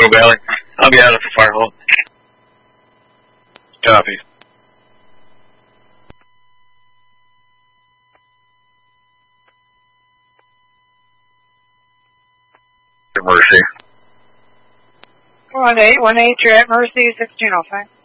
Rainbow Valley. I'll be out at the fire hall. Copy. Mercy. 1818, you're at Mercy, 1605.